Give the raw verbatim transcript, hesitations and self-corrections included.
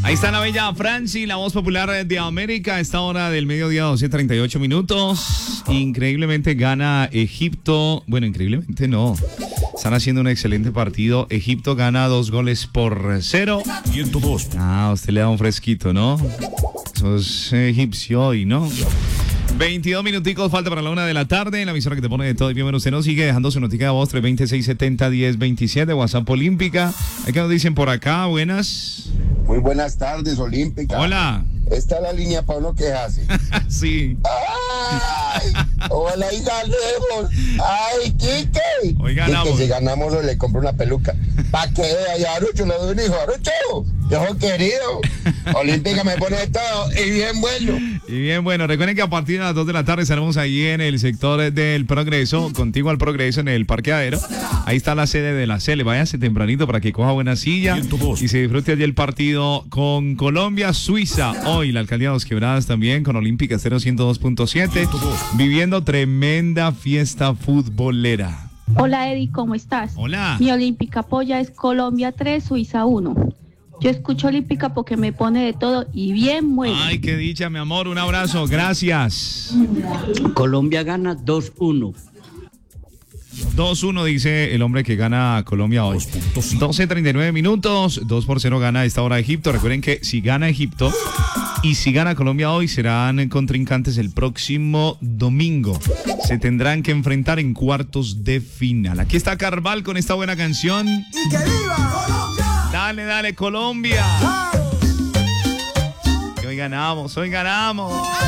Ahí está la bella Franci, la voz popular de América. A esta hora del mediodía, doce treinta y ocho minutos. Increíblemente gana Egipto. Bueno, increíblemente no. Están haciendo un excelente partido. Egipto gana dos goles por cero. ciento dos. Ah, usted le da un fresquito, ¿no? Sos egipcio hoy, ¿no? veintidós minuticos, falta para la una de la tarde. En la emisora que te pone de todo y bien, bueno, usted nos sigue dejando su notica de voz, tres dos seis, siete cero, uno cero dos siete, WhatsApp Olímpica. ¿Hay que nos dicen por acá? Buenas. Muy buenas tardes, Olímpica. Hola. Esta es la línea para uno quejarse. Sí. ¡Ay! Ojalá y ganemos. ¡Ay, Kike! Hoy ganamos. Y que si ganamos le compro una peluca. ¿Para qué? Allá Arucho le doy un hijo. Arucho, viejo querido. Olímpica me pone de todo y bien bueno. Y bien, bueno, recuerden que a partir de las dos de la tarde estaremos ahí en el sector del Progreso, contigo al Progreso en el parqueadero. Ahí está la sede de la Cele. Váyase tempranito para que coja buena silla ciento dos. y se disfrute allí el partido con Colombia, Suiza. Hoy la alcaldía de Dos Quebradas también con Olímpica Estéreo ciento dos punto siete, viviendo tremenda fiesta futbolera. Hola Eddie, ¿cómo estás? Hola. Mi Olímpica Polla es Colombia tres, Suiza uno. Yo escucho Olímpica porque me pone de todo y bien bueno. Ay, qué dicha, mi amor. Un abrazo. Gracias. Colombia gana dos uno. dos uno dice el hombre que gana Colombia hoy. doce treinta y nueve minutos, dos por cero gana a esta hora Egipto. Recuerden que si gana Egipto y si gana Colombia hoy serán contrincantes el próximo domingo. Se tendrán que enfrentar en cuartos de final. Aquí está Carval con esta buena canción. ¡Y que viva Colombia! Dale, dale, Colombia. Que hoy ganamos, hoy ganamos.